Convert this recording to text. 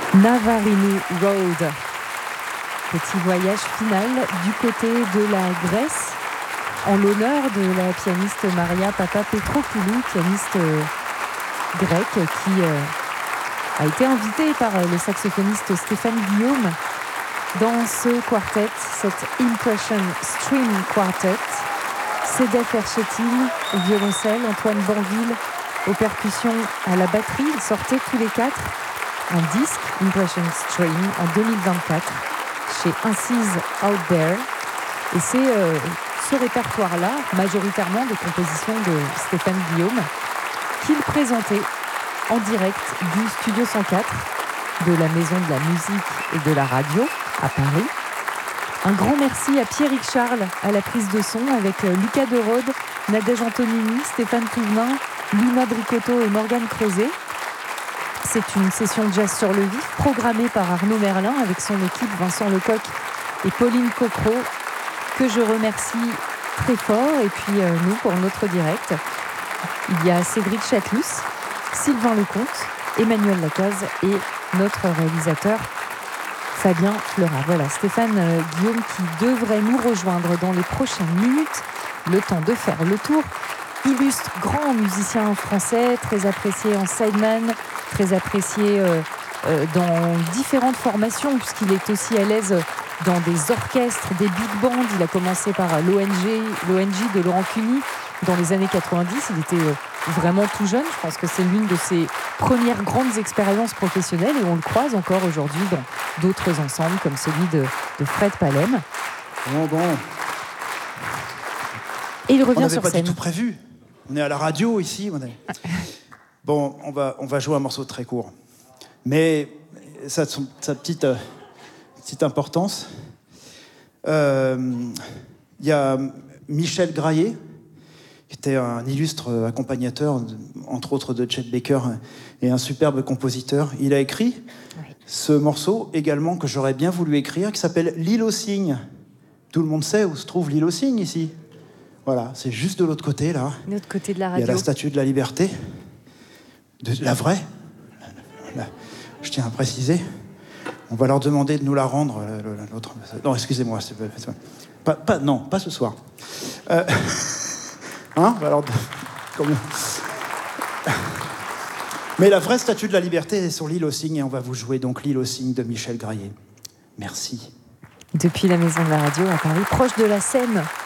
Navarino Road. Petit voyage final du côté de la Grèce en l'honneur de la pianiste Maria Papapetropoulou, pianiste grecque qui a été invitée par le saxophoniste Stéphane Guillaume dans ce quartet, cette Impression String Quartet. Sedef Erchetine au violoncelle, Antoine Banville aux percussions, à la batterie. Ils sortaient tous les quatre un disque Impression String en 2024 chez Incise Out There. Et c'est ce répertoire-là, majoritairement des compositions de Stéphane Guillaume, qu'il présentait en direct du Studio 104 de la Maison de la Musique et de la Radio à Paris. Un grand merci à Pierrick Charles à la prise de son avec Lucas Derode, Nadège Antonini, Stéphane Touvenin, Luna Dricotto et Morgane Creuset. C'est une session jazz sur le vif programmée par Arnaud Merlin avec son équipe Vincent Lecoq et Pauline Cocro, que je remercie très fort. Et puis nous, pour notre direct, il y a Cédric Chatelus, Sylvain Lecomte, Emmanuel Lacaze et notre réalisateur Fabien Fleurat. Voilà, Stéphane Guillaume qui devrait nous rejoindre dans les prochaines minutes, le temps de faire le tour. Illustre grand musicien français, très apprécié en sideman, très apprécié dans différentes formations, puisqu'il est aussi à l'aise dans des orchestres, des big bands. Il a commencé par l'ONG de Laurent Cuny dans les années 90. Il était vraiment tout jeune. Je pense que c'est l'une de ses premières grandes expériences professionnelles et on le croise encore aujourd'hui dans d'autres ensembles comme celui de Fred Palem. Bon. Et il revient sur scène. On n'avait pas du tout prévu. On est à la radio ici. Bon, on va jouer un morceau très court. Mais ça a sa petite importance. Il y a Michel Graillet, qui était un illustre accompagnateur, entre autres de Chet Baker, et un superbe compositeur. Il a écrit ce morceau également que j'aurais bien voulu écrire, qui s'appelle L'île aux cygnes. Tout le monde sait où se trouve l'île aux cygnes ici. Voilà, c'est juste de l'autre côté, là. De l'autre côté de la radio. Il y a la statue de la liberté, de la vraie. Je tiens à préciser. On va leur demander de nous la rendre, l'autre. Non, excusez-moi. Pas ce soir. Alors, mais la vraie statue de la liberté est sur l'île aux cygnes et on va vous jouer donc l'île aux cygnes de Michel Graillet. Merci. Depuis la Maison de la Radio à Paris, proche de la Seine.